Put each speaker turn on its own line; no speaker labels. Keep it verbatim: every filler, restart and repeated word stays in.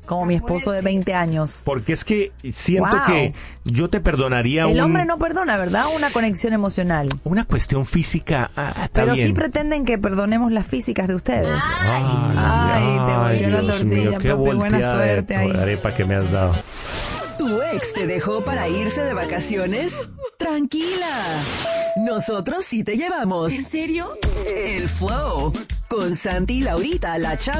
como mi esposo de veinte años.
Porque es que siento
Wow.
que yo te perdonaría
El
un-
hombre no perdona, ¿verdad? Una conexión emocional.
una cuestión física. Ah, está
Pero
bien.
sí pretenden que perdonemos las físicas de ustedes.
Ay,
Ay, te volteó la
Dios
tortilla,
mío, qué
papi, buena
volteada de
suerte ahí.
arepa que me has dado.
¿Tu ex te dejó para irse de vacaciones? Tranquila. Nosotros sí te llevamos. ¿En serio? El Flow. Con Santi y Laurita, la chama.